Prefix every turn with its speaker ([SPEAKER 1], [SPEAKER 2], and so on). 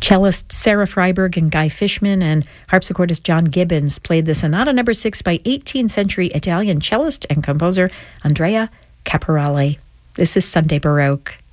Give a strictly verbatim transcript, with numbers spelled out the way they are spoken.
[SPEAKER 1] Cellist Sarah Freiberg and Guy Fishman and harpsichordist John Gibbons played the Sonata Number Six by eighteenth century Italian cellist and composer Andrea Caporale. This is Sunday Baroque.